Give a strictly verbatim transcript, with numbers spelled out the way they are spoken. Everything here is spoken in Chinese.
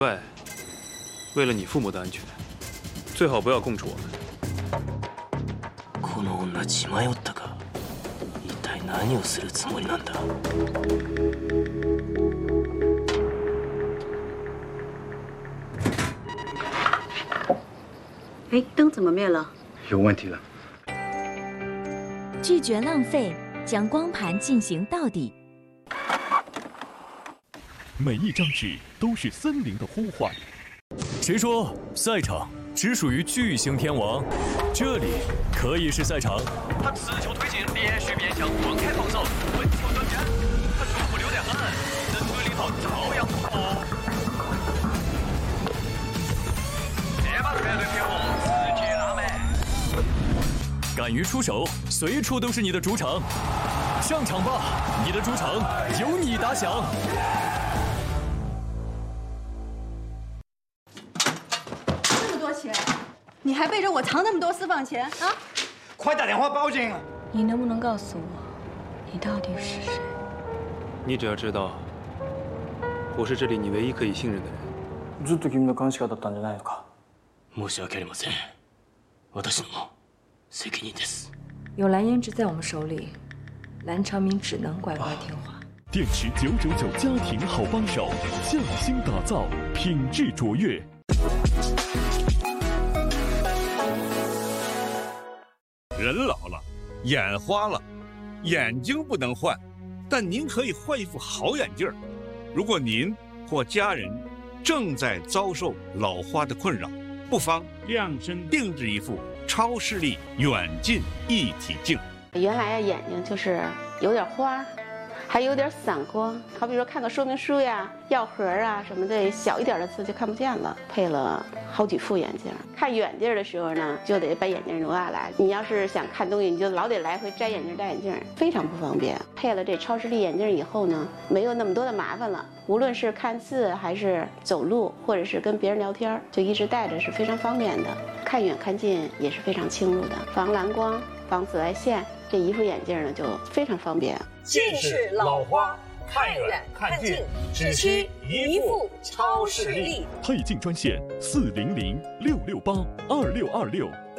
外，为了你父母的安全，最好不要供出我们。 この女血迷ったか。一体何をするつもりなんだ。 哎，灯怎么灭了？ 有问题了。 拒绝浪费，将光盘进行到底。 每一张纸都是森林的呼唤。 谁说赛场只属于巨星天王？这里可以是赛场。 他持球推进，连续变向，放开防守，稳球转边，他速度溜得很，针对里头照样突破。这把绝对撇红，直接拉满。 敢于出手，随处都是你的主场。上场吧，你的主场由你打响。 这么多钱，你还背着我藏那么多私房钱啊？ 快打电话报警！ 你能不能告诉我，你到底是谁？ 你只要知道，我是这里你唯一可以信任的人。 ずっと君の監視下だったんじゃないのか。 申し訳ありません。私の責任です。 有蓝胭脂在我们手里，蓝长明只能乖乖听话。 电池九九九家庭好帮手，匠心打造，品质卓越。 人老了，眼花了，眼睛不能换，但您可以换一副好眼镜儿。如果您或家人正在遭受老花的困扰，不妨量身定制一副超视力远近一体镜。 原来呀，眼睛就是有点花，还有点散光。好比说看个说明书呀、药盒啊什么的，小一点的字就看不见了。配了好几副眼镜，看远地儿的时候呢，就得把眼镜挪下来。你要是想看东西，你就老得来回摘眼镜、戴眼镜，非常不方便。配了这超视力眼镜以后呢，没有那么多的麻烦了。无论是看字，还是走路，或者是跟别人聊天，就一直戴着是非常方便的。看远看近也是非常清楚的，防蓝光、防紫外线。这一副眼镜呢，就非常方便。 近视老花，看远看近，只需一副超视力。 配镜专线：四零零六六八二六二六。